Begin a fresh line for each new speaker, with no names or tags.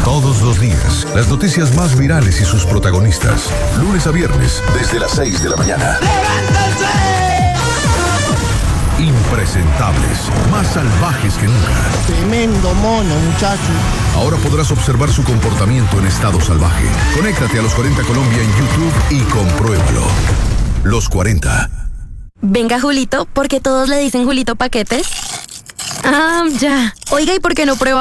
Todos los días, las noticias más virales y sus protagonistas. Lunes a viernes, desde las 6 de la mañana. Impresentables, más salvajes que nunca.
Tremendo mono, muchacho.
Ahora podrás observar su comportamiento en estado salvaje. Conéctate a Los 40 Colombia en YouTube y compruébalo. Los 40.
Venga, Julito, porque todos le dicen Julito Paquetes. Ah, ya. Oiga, ¿y por qué no prueba